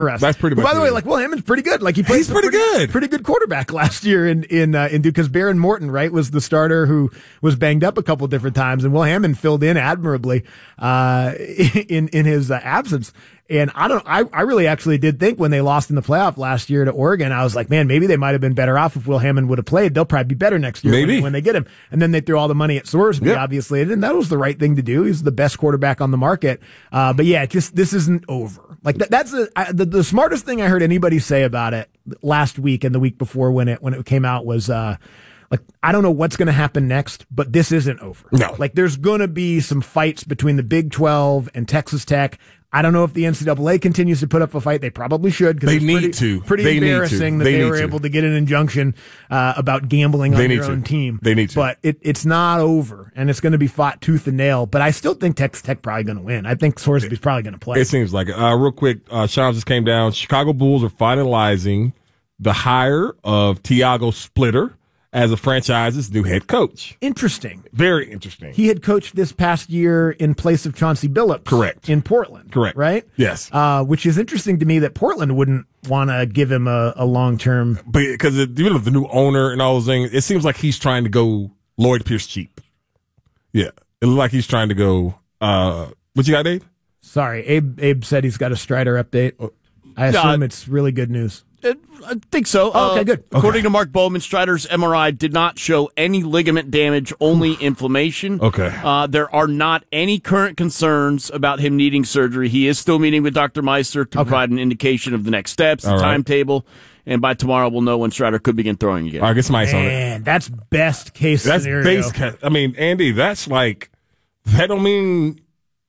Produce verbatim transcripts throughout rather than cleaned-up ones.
rest. That's pretty much. By the it. way, like Will Hammond's pretty good. Like he played He's pretty, pretty good. Pretty good quarterback last year in in uh, in Duke because Baron Morton, right, was the starter who was banged up a couple different times, and Will Hammond filled in admirably uh, in in his uh, absence. And I don't, I, I really actually did think when they lost in the playoff last year to Oregon, I was like, man, maybe they might have been better off if Will Hammond would have played. They'll probably be better next year maybe. when, when they get him. And then they threw all the money at Sorsby, yep. obviously. And that was the right thing to do. He's the best quarterback on the market. Uh, but yeah, just, this isn't over. Like that, that's a, I, the, the smartest thing I heard anybody say about it last week and the week before when it, when it came out was, uh, like, I don't know what's going to happen next, but this isn't over. No. Like, there's going to be some fights between the Big twelve and Texas Tech. I don't know if the N C double A continues to put up a fight. They probably should. They need pretty, to. Pretty they embarrassing need to. that they, they were to. able to get an injunction uh, about gambling they on their to. own team. They need to. But it, it's not over, and it's going to be fought tooth and nail. But I still think Texas Tech probably going to win. I think Sorsby's probably going to play. It seems like it. Uh, real quick, uh, Sean just came down. Chicago Bulls are finalizing the hire of Tiago Splitter as a franchise's new head coach. Interesting. Very interesting. He had coached this past year in place of Chauncey Billups. Correct. In Portland. Correct. Right? Yes. Uh, which is interesting to me that Portland wouldn't want to give him a, a long-term. But because even with the new owner and all those things, it seems like he's trying to go Lloyd Pierce cheap. Yeah. It looks like he's trying to go, uh, what you got, Dave? Sorry. Abe, Abe said he's got a Strider update. I assume uh, it's really good news. I think so. Oh, okay, uh, good. According okay. to Mark Bowman, Strider's M R I did not show any ligament damage, only inflammation. Okay. Uh, there are not any current concerns about him needing surgery. He is still meeting with Doctor Meister to okay. provide an indication of the next steps, the right. timetable, and by tomorrow we'll know when Strider could begin throwing again. I guess Mike's on it. Man, that's best case that's scenario. Base case. I mean, Andy, that's like, that don't mean...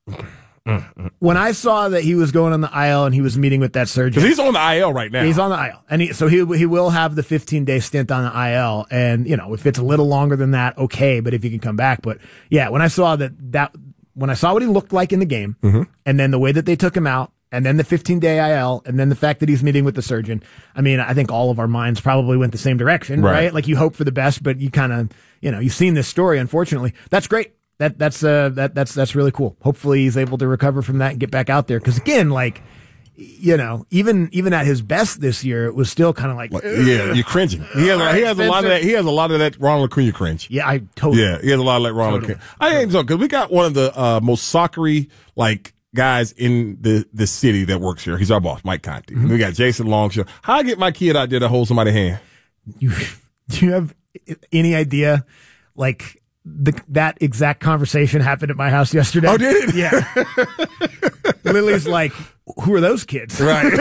When I saw that he was going on the I L and he was meeting with that surgeon, because he's on the I L right now. He's on the I L, and he, so he he will have the fifteen day stint on the I L. And you know, if it's a little longer than that, okay. But if he can come back, but yeah, when I saw that that when I saw what he looked like in the game, mm-hmm. and then the way that they took him out, and then the fifteen day I L, and then the fact that he's meeting with the surgeon, I mean, I think all of our minds probably went the same direction, right? right? Like you hope for the best, but you kind of, you know, you've seen this story. Unfortunately, that's great. That that's uh that that's that's really cool. Hopefully he's able to recover from that and get back out there. Because again, like you know, even even at his best this year, it was still kind of like, like yeah, you're cringing. He has right, he has Spencer. a lot of that. He has a lot of that Ronald Acuna cringe. Yeah, I totally. Yeah, he has a lot of that Ronald totally. Acuna. I ain't so because we got one of the uh, most soccery like guys in the the city that works here. He's our boss, Mike Conti. Mm-hmm. We got Jason Longshore. How I get my kid out there to hold somebody's hand? You do you have any idea, like? The, that exact conversation happened at my house yesterday. Oh, did it? Yeah. Lily's like, who are those kids? Right.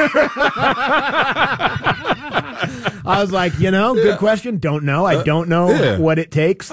I was like, you know, good question. Don't know. I don't know yeah. what it takes.